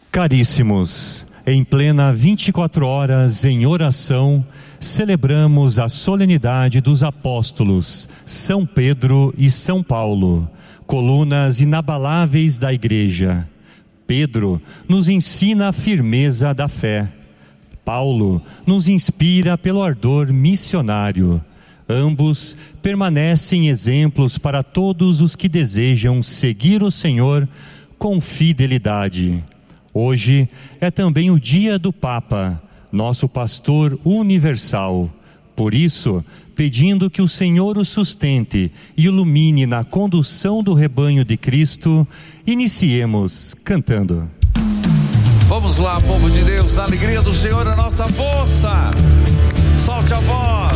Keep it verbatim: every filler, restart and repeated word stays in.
Caríssimos, em plena vinte e quatro horas em oração, celebramos a solenidade dos apóstolos São Pedro e São Paulo, colunas inabaláveis da Igreja. Pedro nos ensina a firmeza da fé. Paulo nos inspira pelo ardor missionário. Ambos permanecem exemplos para todos os que desejam seguir o Senhor com fidelidade. Hoje é também o dia do Papa, nosso pastor universal. Por isso, pedindo que o Senhor o sustente e ilumine na condução do rebanho de Cristo, iniciemos cantando. Vamos lá, povo de Deus, a alegria do Senhor é a nossa força. Solte a voz.